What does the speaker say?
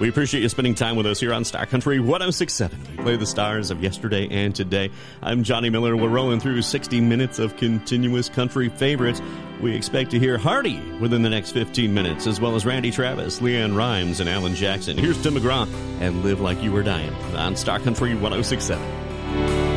We appreciate you spending time with us here on Star Country 106.7. We play the stars of yesterday and today. I'm Johnny Miller. We're rolling through 60 minutes of continuous country favorites. We expect to hear Hardy within the next 15 minutes, as well as Randy Travis, Leanne Rimes, and Alan Jackson. Here's Tim McGraw and Live Like You Were Dying on Star Country 106.7.